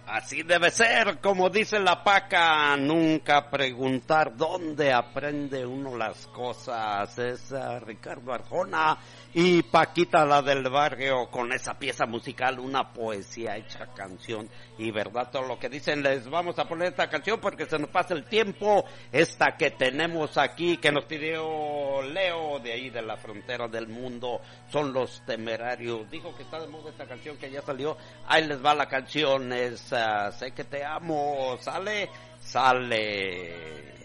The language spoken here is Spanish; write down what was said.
Así debe ser, como dice la Paca, nunca preguntar dónde aprende uno las cosas. Es Ricardo Arjona y Paquita, la del barrio, con esa pieza musical, una poesía hecha canción. Y verdad todo lo que dicen, les vamos a poner esta canción porque se nos pasa el tiempo. Esta que tenemos aquí, que nos pidió Leo, de ahí de la frontera del mundo, son Los Temerarios. Dijo que está de moda esta canción, que ya salió. Ahí les va la canción, es Sé que te amo. Sale.